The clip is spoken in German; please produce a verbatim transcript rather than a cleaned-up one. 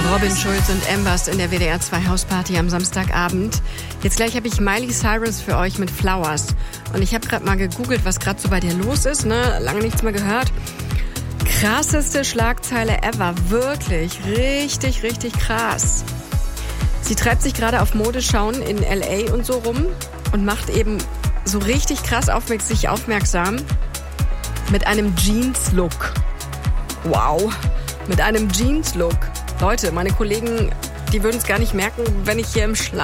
Robin Schulz und Ambers in der W D R zwei Hausparty am Samstagabend. Jetzt gleich habe ich Miley Cyrus für euch mit Flowers. Und ich habe gerade mal gegoogelt, was gerade so bei dir los ist, ne? Lange nichts mehr gehört. Krasseste Schlagzeile ever. Wirklich. Richtig, richtig krass. Sie treibt sich gerade auf Modeschauen in L A und so rum und macht eben so richtig krass auf sich aufmerksam mit einem Jeans-Look. Wow. Mit einem Jeans-Look. Leute, meine Kollegen, die würden es gar nicht merken, wenn ich hier im Schlaf